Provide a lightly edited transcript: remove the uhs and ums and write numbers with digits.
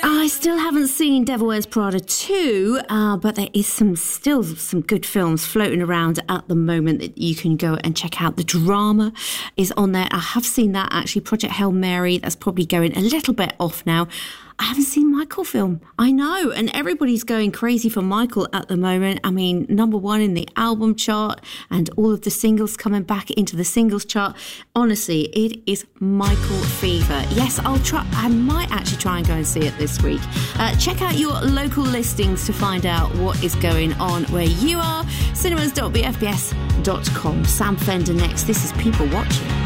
I still haven't seen Devil Wears Prada 2, but there is still some good films floating around at the moment that you can go and check out. The Drama is on there. I have seen that, actually. Project Hail Mary, that's probably going a little bit off now. I haven't seen Michael film. I know, and everybody's going crazy for Michael at the moment. I mean, #1 in the album chart and all of the singles coming back into the singles chart. Honestly, it is Michael fever. Yes, I'll try. I might actually try and go and see it this week. Check out your local listings to find out what is going on where you are. Cinemas.bfbs.com. Sam Fender next. This is People Watching.